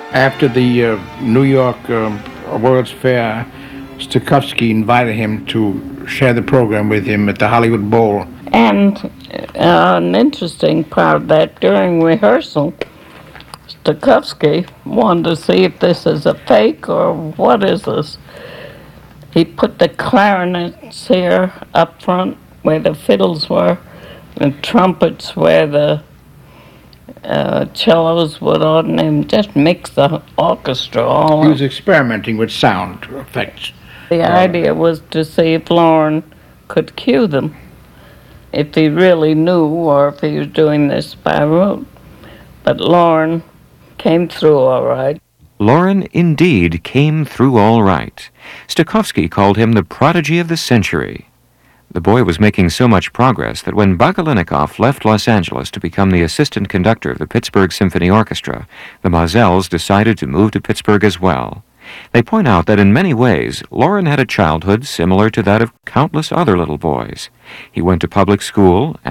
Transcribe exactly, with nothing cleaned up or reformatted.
After the uh, New York um, World's Fair, Stokowski invited him to share the program with him at the Hollywood Bowl. And uh, an interesting part of that, during rehearsal, Stokowski wanted to see if this is a fake or what is this. He put the clarinets here up front where the fiddles were, and trumpets where the uh, cellos would on, and just mix the orchestra all He up. was experimenting with sound effects. The idea was to see if Loren could cue them, if he really knew or if he was doing this by rote. But Loren came through all right. Loren indeed came through all right. Stokowski called him the prodigy of the century. The boy was making so much progress that when Bakalinikoff left Los Angeles to become the assistant conductor of the Pittsburgh Symphony Orchestra, the Mozelles decided to move to Pittsburgh as well. They point out that in many ways, Loren had a childhood similar to that of countless other little boys. He went to public school